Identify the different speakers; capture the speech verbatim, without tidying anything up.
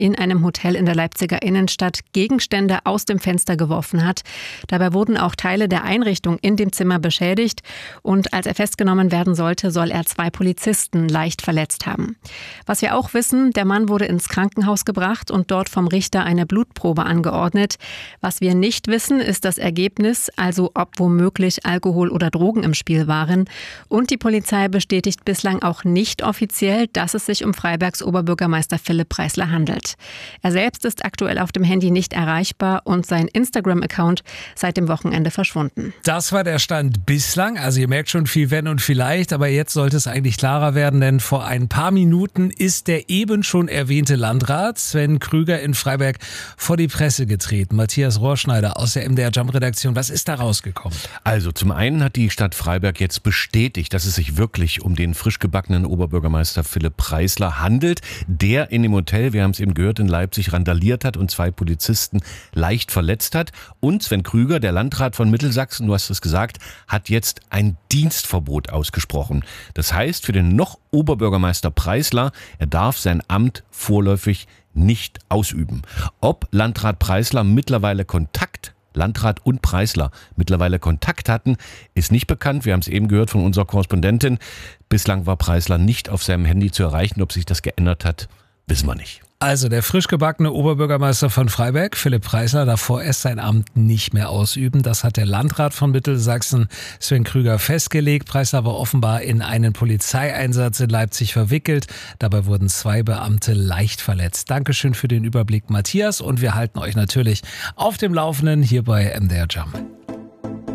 Speaker 1: in einem Hotel in der Leipziger Innenstadt Gegenstände aus dem Fenster geworfen hat. Dabei wurden auch Teile der Einrichtung in dem Zimmer beschädigt und als er festgenommen werden sollte, soll er zwei Polizisten leicht verletzt haben. Was wir auch wissen, der Mann wurde ins Krankenhaus gebracht und dort vom Richter eine Blutprobe angeordnet. Was wir nicht wissen, ist das Ergebnis, also ob womöglich Alkohol oder Drogen im Spiel waren. Und die Polizei bestätigt bislang auch nicht offiziell, dass es sich um Freibergs Oberbürgermeister Philipp Preisler handelt. Er selbst ist aktuell auf dem Handy nicht erreichbar und sein Instagram-Account seit dem Wochenende verschwunden.
Speaker 2: Das war der Stand bislang. Also ihr merkt schon viel wenn und vielleicht, aber jetzt sollte es eigentlich klarer werden, denn vor ein paar Minuten ist der eben schon erwähnte Landrat Sven Krüger in Freiberg vor die Presse getreten. Matthias Rohrschneider aus der M D R Jump-Redaktion. Was ist da rausgekommen?
Speaker 3: Also zum einen hat die Stadt Freiberg jetzt bestätigt, dass es sich wirklich um den frisch gebackenen Oberbürgermeister Philipp Preisler handelt, der in dem Hotel, wir haben es eben gehört, in Leipzig randaliert hat und zwei Polizisten leicht verletzt hat. Und Sven Krüger, der Landrat von Mittelsachsen, du hast es gesagt, hat jetzt ein Dienstverbot ausgesprochen. Das heißt für den noch Oberbürgermeister Preisler, er darf sein Amt vorläufig nicht ausüben. Ob Landrat Preisler mittlerweile Kontakt Landrat und Preisler mittlerweile Kontakt hatten, ist nicht bekannt. Wir haben es eben gehört von unserer Korrespondentin. Bislang war Preisler nicht auf seinem Handy zu erreichen. Ob sich das geändert hat, wissen wir nicht.
Speaker 2: Also der frisch gebackene Oberbürgermeister von Freiberg, Philipp Preisler, darf vorerst sein Amt nicht mehr ausüben. Das hat der Landrat von Mittelsachsen, Sven Krüger, festgelegt. Preisler war offenbar in einen Polizeieinsatz in Leipzig verwickelt. Dabei wurden zwei Beamte leicht verletzt. Dankeschön für den Überblick, Matthias. Und wir halten euch natürlich auf dem Laufenden hier bei M D R Jump.